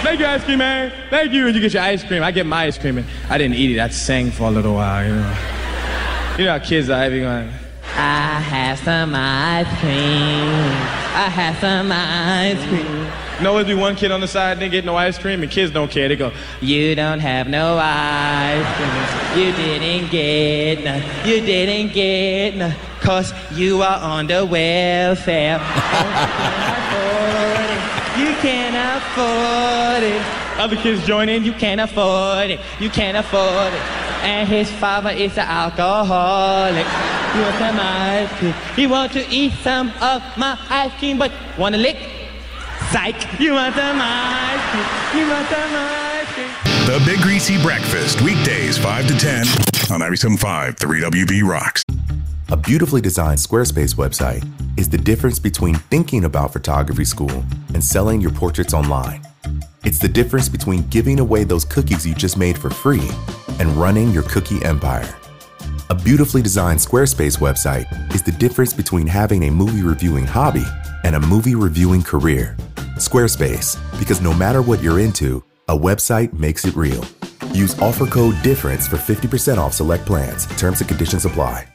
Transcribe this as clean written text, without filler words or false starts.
Thank you, ice cream man. Thank you. And you get your ice cream. I get my ice cream. And I didn't eat it. I sang for a little while, you know. You know how kids are having going, I have some ice cream. I have some ice cream. You know, there'd be one kid on the side didn't get no ice cream, and kids don't care. They go, you don't have no ice cream. You didn't get none. You didn't get none. 'Cause you are on the welfare. You can't afford it. Other kids join in, you can't afford it. You can't afford it. And his father is an alcoholic. You want some ice cream? You want to eat some of my ice cream, but wanna lick? Psych! You want some ice cream? You want some ice cream? The Big Greasy Breakfast, weekdays 5 to 10 on 97.5 3WB Rocks. A beautifully designed Squarespace website is the difference between thinking about photography school and selling your portraits online. It's the difference between giving away those cookies you just made for free and running your cookie empire. A beautifully designed Squarespace website is the difference between having a movie reviewing hobby and a movie reviewing career. Squarespace, because no matter what you're into, a website makes it real. Use offer code DIFFERENCE for 50% off select plans. Terms and conditions apply.